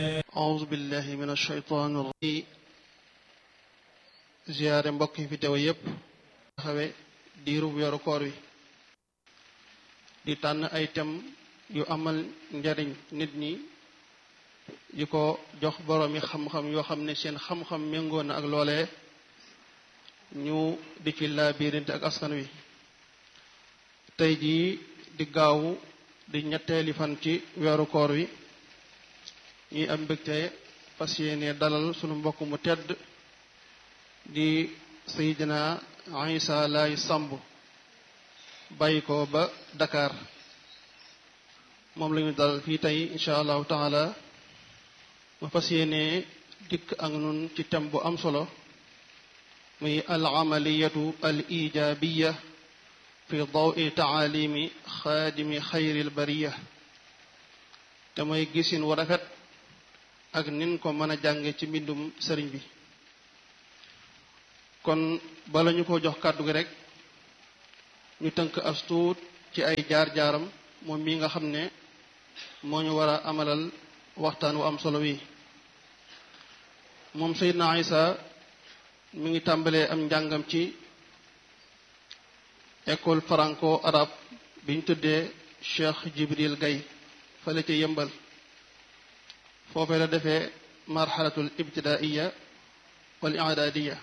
أعوذ بالله من الشيطان الرجيم ziyaare mbokk yi fi teew yépp xawe diirub weeru koor wi di tànn ay thèmes yu amal njariñ nit ñi yi ko jox boroomi xam-xam yoo xam ne seen xam-xam méngoo na ak loolee ñu di ci laabirinte ak askan wi tey jii di gaawu di ñetteeli fan ci weeru koor wi ñuy am mbégte fas yéene dalal sunu mbokk mu tedd di Seydina Isa Laay Samb bàyyi ko ba Dakar moom lañu dalal fii tey insha allahu taala ma fas yéene dikk ak nun ci thème bu am solo muy al amaliyatu al ijabiya fi dawi taalimi xaadimi xayril bariya te mooy gisin wu rafet ak nin ko mën a jànge ci mbindum sëriñ bi kon bala ñu ko jox kàddu gi rek ñu tënk as tuut ci ay jaar-jaaram moom mii nga xam ne moo ñu war a amalal waxtaan wu am solo wi moom Seydina Isa mi ngi tàmbalee am njàngam ci école franco arabe bi ñu tuddee Cheikh Jibril Gaye fale ca yëmbal foofee la defee marxalatul ibtidaiya wal i'dadiya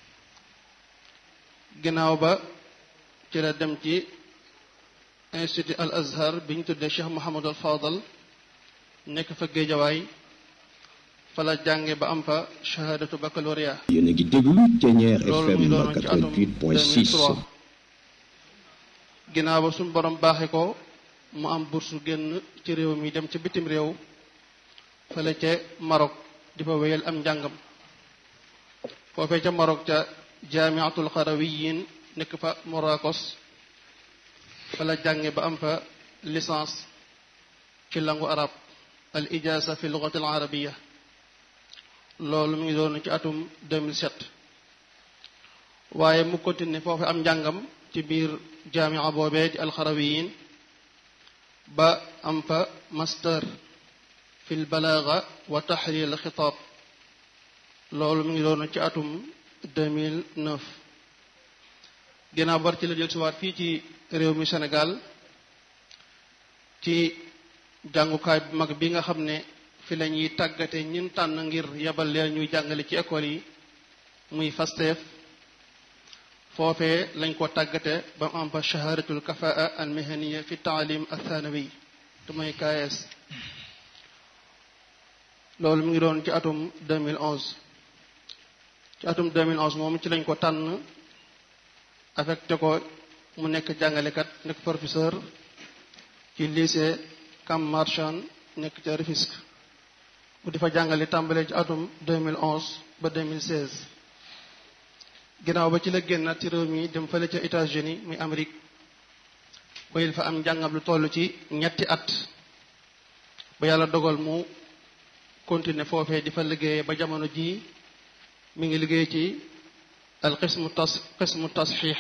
ginnaaw ba ci la dem ci institut al azhar bi ñu tuddee Cheikh Mouhamad al Fadal nekk fa Géejawaay fa la jànge ba am fa shahadatu baccalauréat. yéen a ngi déglu Thiéniere FM 88.6. ginnaaw ba suñu borom baaxe ko mu am bourse génn ci réew mi dem ca bitim réew fële ca Maroc di fa wéyal am njàngam foofee ca Maroc ca jaamiatul xarawiyin nekk fa Marrakech fa la jànge ba am fa licence ci langue arabe al ijaza fi lugati al arabiya loolu mu ngi doon ci atum 2007 waaye mu continué foofu am njàngam ci biir jaamia boobee di al xarawiyin ba am fa master fi l balaaga wa taxrir al xitaab loolu mu ngi doon ci atum 2009 ginnaaw bar ci la jël siwaat fii ci réew mi Sénégal ci jàngukaay bu mag bi nga xam ne fi la ñuy tàggate ñun tànn ngir yebal leen ñuy jàngale ci école yi muy FASTEF foofee lañ ko tàggate ba mu am fa shahadatul kafaa al mihaniya fi taalim al thanawi te mooy KS loolu mu ngi doon ci atum 2011 ci atum 2011 moom ci lañ ko tànn affecté ko mu nekk jàngalekat nekk professeur ci lycée Camp Marchand nekk ca Rufisque mu di fa jàngale tàmbalee ci atum 2011 ba 2016 ginnaaw ba ci la génnaat ci réew mi dem fële ca États-Unis muy Amérique bayil fa am njàngam lu toll ci ñetti at ba yàlla dogal mu continuer foofee di fa liggéeye ba jamono jii mi ngi liggéey ci al qismu tasxiix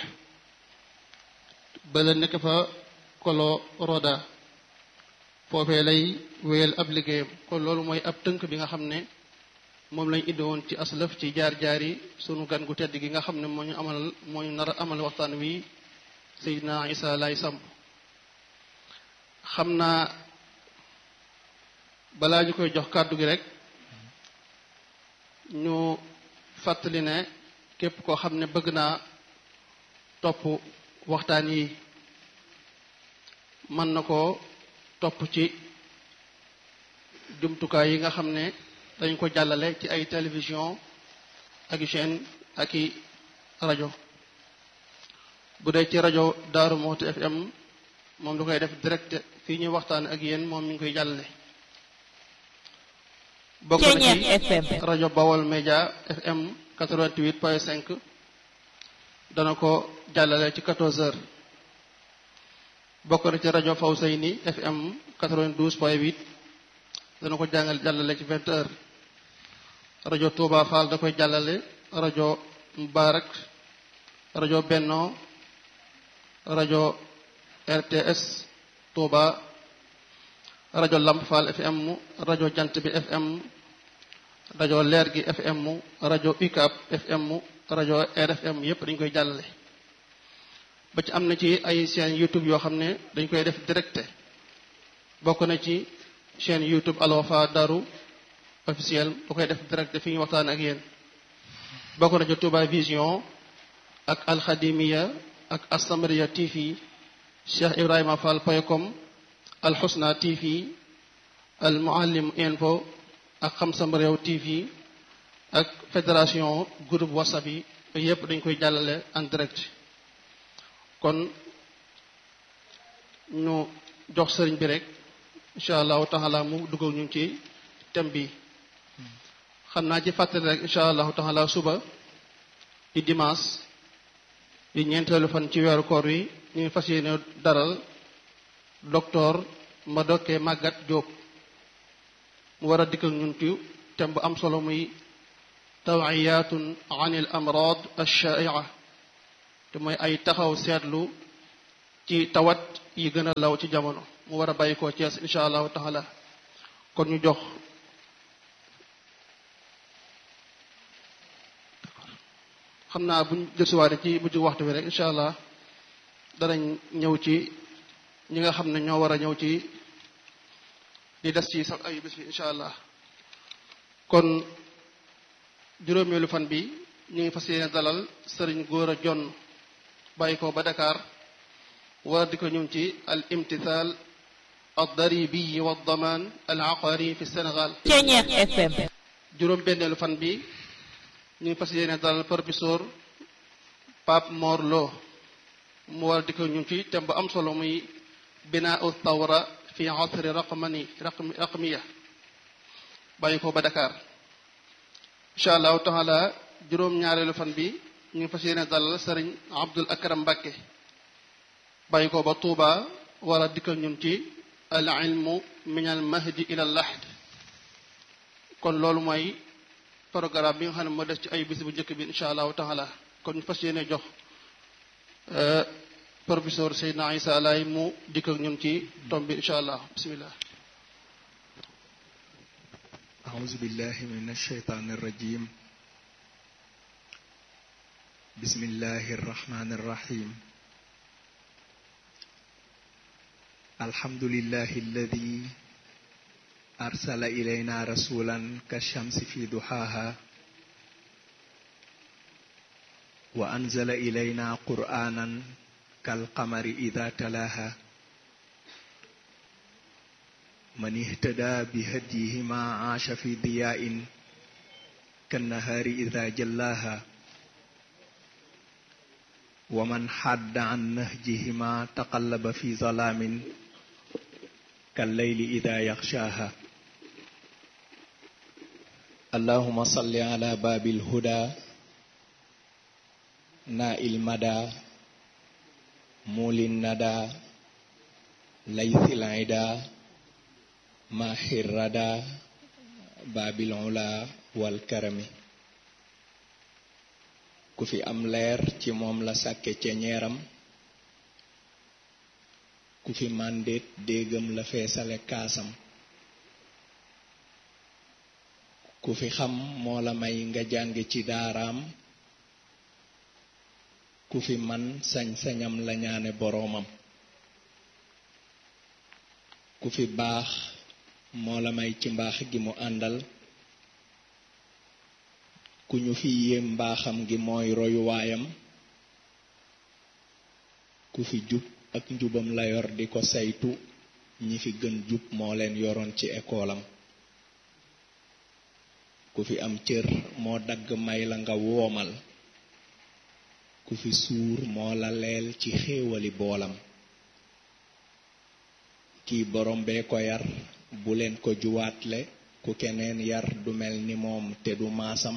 ba la nekk fa Colorado foofee lay wéyal ab liggéeyam kon loolu mooy ab tënk bi nga xam ne moom lañ indi woon ci aslëf ci jaar-jaari sunu gan gu tedd gi nga xam ne moo ñu nar a amal waxtaan wi Seydina Isa Laay Samb xam naa balaa ñu koy jox kàddu gi rek ñu fàttali ne képp koo xam ne bëgg naa topp waxtaan yi mën na ko topp ci jumtukaay yi nga xam ne dañ ko jàllale ci ay télévision ak chaîne ak i rajo bu dee ci rajo Daaru Muxti FM moom da koy def direct fii ñuy waxtaan ak yéen moom mi ngi koy jàllale bokk na ci rajo Bawol Média FM 88.5 dana ko jàllale ci 14h bokk na ci rajo Fawsayni FM 92.8 dana ko jàllale ci 20h rajo Touba Fall da koy jàllale rajo Mubarak rajo Benno rajo RTS Touba rajo Lamp Fall FM rajo Jant bi FM rajo Leer gi FM rajo UCAB FM rajo RFM yépp dañ koy jàllale ba ci am na ci ay chaîne YouTube yoo xam ne dañ koy def directe bokk na ci chaîne YouTube Al Wafa Darou officiel bu koy def direct fi ñu waxtaan ak yéen bokk na ci Touba Vision ak Al Khadimiya ak As-Samariya TV Cheikh Ibrahima Fall .com Al Husna TV Al Muallim Info ak Xam Sam Réew TV ak fédération groupe WhatsApp yi yépp dañ koy jàllale en direct kon ñu jox sëriñ bi rek incha allahu taala mu dugal ñu ci thème bi xam naa ci fàttali rek incha allahu taala suba di dimanche di ñeenteelu fan ci weeru koor wi ñu ngi fas yéene daral docteur Madoké Maguette Diop mu war a dikk ak ñun ci thème bu am solo muy tawiyatun an al amrad ash-sha'i'a te mooy ay taxaw seetlu ci tawat yi gën a law ci jamono mu war a bàyyi koo Cees incha allahu taala kon ñu jox xam naa buñ jësuwaare ci mujj waxtu bi rek incha allah danañ ñëw ci ñi nga xam ne ñoo war a ñëw ci di des ci sax ay bés bi incha allah kon juróomeelu fan bi ñu ngi fas yéene dalal sëriñ Gora Dione bàyyi ko ba Dakar war di ko ñëw ci al imtithal ad-daribi wa ad-daman al aqari fi Sénégal Ceñeex FM juróom benneelu fan bi ñu ngi fas yéene dalal professeur Pape Mor Lo mu war di ko ñëw ci thème bu am solo muy bina'u thawra fi asri raqmiya bàyyi ko ba Dakar incha allahu taala juróom-ñaareelu fan bi ñu ngi fas yéene dalal sëriñ Abdul Akram Mbakke bàyyi ko ba Touba war a dikkal ñun ci al ilmu min al mahdi ila al lahd kon loolu mooy programme bi nga xam ne moo des ci ay bis bu njëkk bi incha allahu taala kon ñu fas yéene jox professeur Seydina Issa Laye mu dikkal ñun ci tom bi incha allah bismillah أعوذ بالله من الشيطان الرجيم بسم الله الرحمن الرحيم الحمد لله الذي أرسل إلينا رسولا كالشمس في ضحاها وأنزل إلينا قرآنا كالقمر إذا تلاها من اهتدى بهديهما عاش في ضياء كالنهار إذا جلاها ومن حد عن نهجهما تقلب في ظلام كالليل إذا يغشاها اللهم صل على باب الهدى ناء المدى مول الندى ليث العدا maaxi rada baabil ula wal karami ku fi am leer ci moom la sàkke ca ñeeram ku fi màndeet déegam la feesale kaasam ku fi xam moo la may nga jàng ci daaraam ku fi man sañ-sañam la ñaane boroomam ku fi baax moo la may ci mbaax gi mu àndal ku ñu fi yéem mbaaxam gi mooy royuwaayam ku fi jub ak njubam la yor di ko saytu ñi fi gën jub moo leen yoroon ci ekoolam ku fi am cër moo dagg may la nga woomal ku fi suur moo la leel ci xéewali boolam kii borom bee ko yar bu leen ko juwaatle ku keneen yar du mel ni moom te du maasam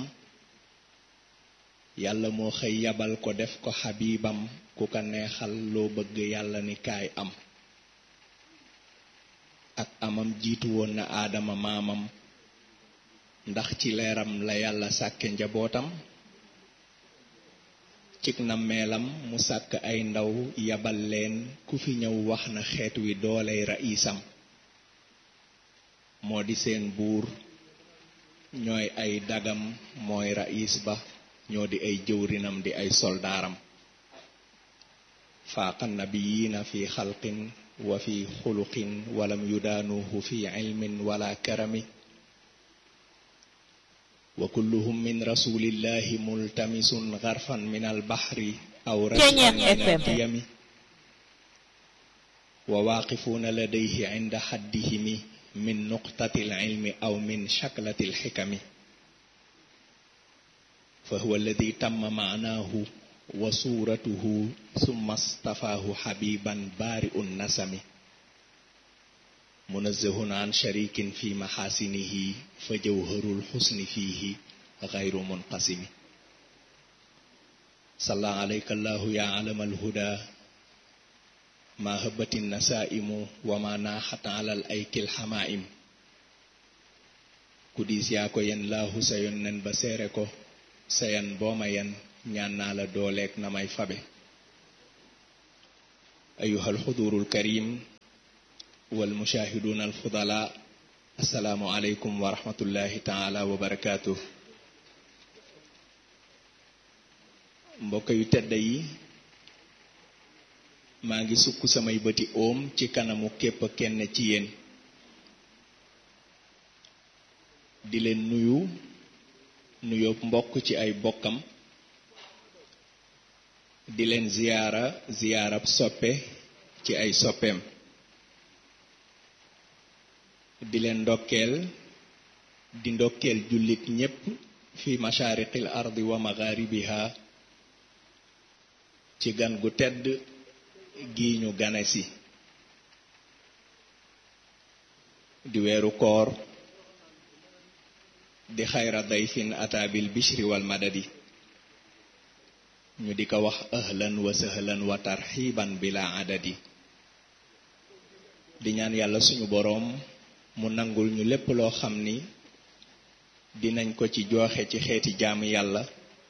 yàlla moo xëy yabal ko def ko xabibam ku ko neexal loo bëgg yàlla ni kaay am ak amam jiitu woon na aadama maamam ndax ci leeram la yàlla sàkke njabootam cig na meelam mu sàkk ay ndaw yabal leen ku fi ñëw wax na xeet wi dooley raisam moo di seen buur ñooy ay dagam mooy raïs ba ñoo di ay jëwrinam di ay soldaaram faaqa nabiyina fi xalqin wa fi xuluqin walam yudaanuhu fi ilmin wala karami wa kulluhum min rasulillahi multamisun garfan min albahri aw rasfan min aldiyami wa waaqifuna ladayhi inda haddihimi min nuqtati alilmi aw min shaklati alxikami fa huwa alladi tamma maanaahu wa suuratuhu summa stafaahu habiban baari'un nasami munazzahun an sharikin fi maxaasinihi fa jawharul xusni fiihi gayru munqasimi salla alayka allahu ya alama alhuda ma habati nasaimu wa ma naaxat alal aykil xamaim ku diis yaa ko yen laahu sa yon nen ba seere ko sa yan booma yen ñaan naa la dooleeg na may fabe ayuha alxuduru alkarim wal mushahidun alfudala assalaamu aleykum wa rahmatullahi taala wa barakaatuh mbokk yu tedd yi maa ngi sukk samay bëti oom ci kanamu képp kenn ci yéen di leen nuyoo mbokk ci ay bokkam di leen ziyaarab soppe ci ay soppeem di leen ndokkeel jullit ñépp fi mashaariqil ardi wa magharibiha ci gan gu tedd gi ñu gane si di weeru koor di xayra dayfin ataabil bishri wal madadi ñu di ko wax ahlan wa sahlan wa tarxiban bila adadi di ñaan yàlla suñu boroom mu nangul ñu lépp loo xam ni dinañ ko ci joxe ci xeeti jaamu yàlla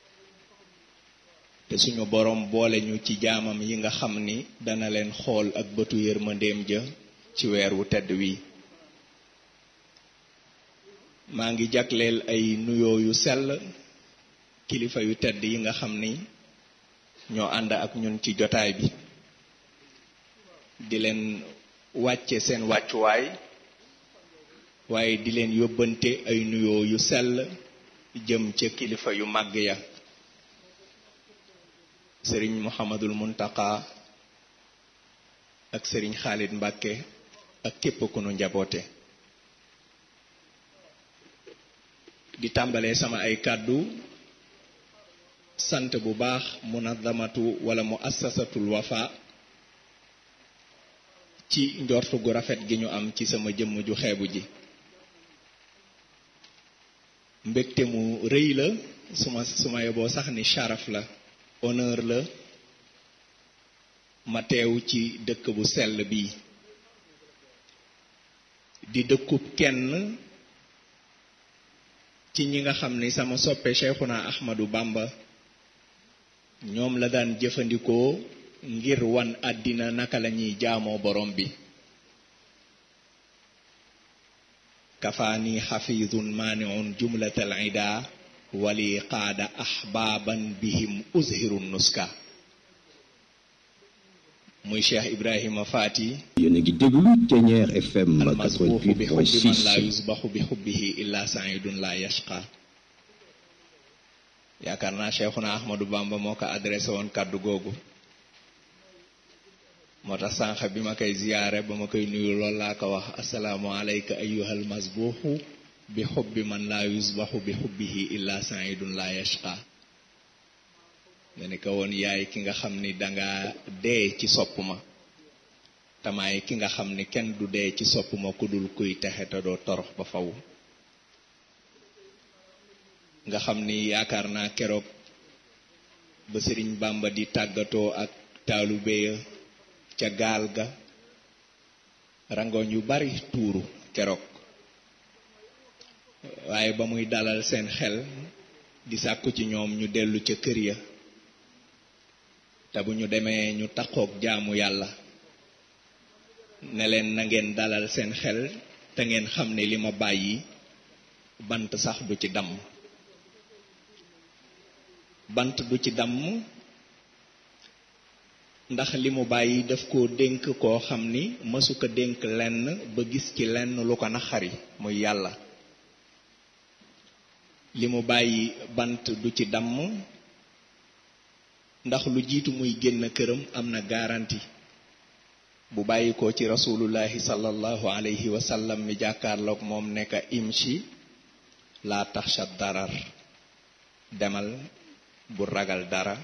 te suñu boroom boole ñu ci jaamam yi nga xam ni dana leen xool ak bëtu yërmandeem ja ci weer wu tedd wi maa ngi jagleel ay nuyoo yu sell kilifa yu tedd yi nga xam ni ñoo ànd ak ñun ci jotaay bi di leen wàcce seen wàccuwaay waaye di leen yóbbante ay nuyoo yu sell jëm ca kilifa yu màgg ya sëriñ Muhammadul Muntaka ak sëriñ Xaalid Mbàkke ak képp ku nu njaboote di tàmbalee sama ay kàddu sant bu baax munazamatu wala mu assasatul wafa ci njortu gu rafet gi ñu am ci sama jëmm ju xeebu ji mbégte mu rëy la suma yoboo sax ni sharaf la honneur la ma teew ci dëkk bu sell bi di dëkkub kenn ci ñi nga xam ni sama soppe Cheikhuna Ahmadou Bamba ñoom la daan jëfandikoo ngir wan àddina naka la ñuy jaamoo borom bi kafaani xafizun maaniun jumlatal ida wali qaada ahbaaban bihim uzhiru nuska muy Cheikh Ibrahima Faati yéen a ngi déglu Ténière FM almasbuuxu bi xubbi man laa 88.6 yusbaxu bi xubbihi illa saidun la yashqa yaakaar naa Cheikhuna Ahmadou Bamba moo ko adressé woon kàddu googu moo tax sànq bi ma koy ziyaare ba ma koy nuyu loolu laa ko wax asalaamu alayka ayyuhal masbuuxu bi xubbi man laa yusbaxu bi xubbihi illa saidun la yashqa nga ne ko woon yaay ki nga xam ni danga dee ci sopp ma tamaay ki nga xam ni kenn du dee ci sopp ma ku dul kuy texe te doo torox ba faw nga xam ni yaakaar naa keroog ba Sëriñ Bàmba di tàggatoo ak taalube ya ca gaal ga rangoñ yu bari tuuru keroog waaye ba muy dalal seen xel di sàkku ci ñoom ñu dellu ca kër ya te bu ñu demee ñu takkook jaamu yàlla ne leen na ngeen dalal seen xel te ngeen xam ne li ma bàyyi bant sax du ci damm. bant du ci damm ndax li mu bàyyi daf koo dénk koo xam ni mësu ko dénk lenn ba gis ci lenn lu ko naxari muy yàlla. li mu bàyyi bant du ci damm ndax lu jiitu muy génn këram am na garanti bu bàyyi ko ci rasulullahi sallallahu alayhi wa sallam mi jàkkaarloog moom nekk imshi la taxsha darar, demal bu ragal dara.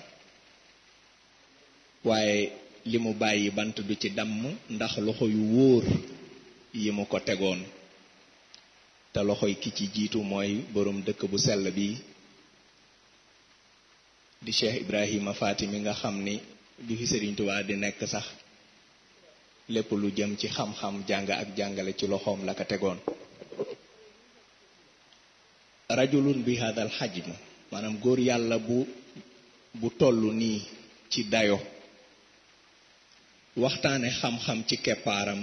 waaye li mu bàyyi bant du ci damm ndax loxo yu wóor yi mu ko tegoon, te loxoy ki ci jiitu mooy borom dëkk bu sell bi di Cheikh Ibrahima Faty mi nga xam ni bi fi Serigne Touba di nekk sax lépp lu jëm ci xam-xam jàng ak jàngale ci loxoom la ko tegoon. rajulun bi hadal hajm, maanaam góor yàlla bu tollu nii ci dayo waxtaane xam-xam ci keppaaram